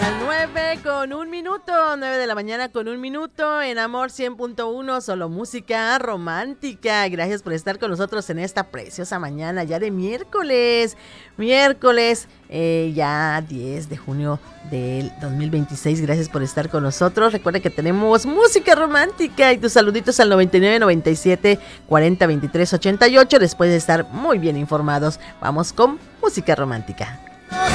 9 de la mañana con un minuto, en Amor 100.1, solo música romántica. Gracias por estar con nosotros en esta preciosa mañana, ya de miércoles, ya 10 de junio del 2026. Gracias por estar con nosotros. Recuerda que tenemos música romántica y tus saluditos al 99 97 40 23 88, después de estar muy bien informados. Vamos con música romántica.